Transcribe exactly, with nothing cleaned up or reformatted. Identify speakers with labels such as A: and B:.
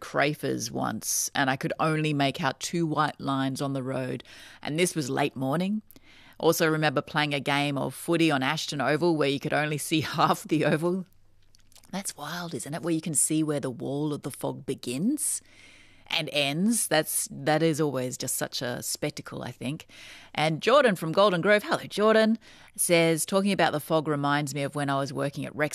A: Crafers once, and I could only make out two white lines on the road, and this was late morning. Also remember playing a game of footy on Ashton Oval where you could only see half the oval. That's wild, isn't it? Where you can see where the wall of the fog begins and ends. That's that is always just such a spectacle, I think. And Jordan from Golden Grove, hello Jordan, says, talking about the fog reminds me of when I was working at Rex